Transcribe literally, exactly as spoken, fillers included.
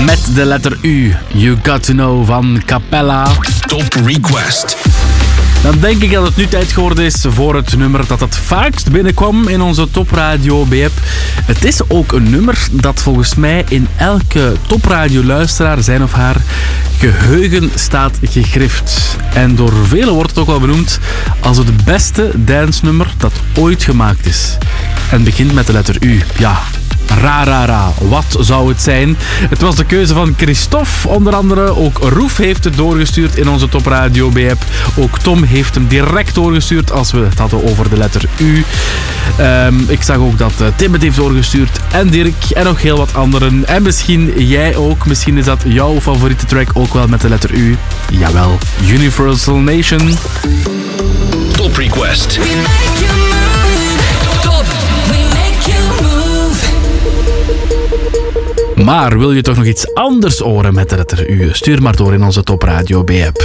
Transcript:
Met de letter U. You Got To Know van Capella. Top Request. Dan denk ik dat het nu tijd geworden is voor het nummer dat het vaakst binnenkwam in onze topradio B-app. Het is ook een nummer dat volgens mij in elke topradio-luisteraar zijn of haar geheugen staat gegrift. En door velen wordt het ook wel benoemd als het beste dansnummer dat ooit gemaakt is. En het begint met de letter U. Ja, ra, ra, ra. Wat zou het zijn? Het was de keuze van Christophe, onder andere. Ook Roef heeft het doorgestuurd in onze topradio B-app. Ook Tom heeft hem direct doorgestuurd als we het hadden over de letter U. Um, ik zag ook dat uh, Tim het heeft doorgestuurd. En Dirk en nog heel wat anderen. En misschien jij ook. Misschien is dat jouw favoriete track ook wel met de letter U. Jawel, Universal Nation. Top Request. Maar wil je toch nog iets anders horen met de letter U? Stuur maar door in onze topradio B-app.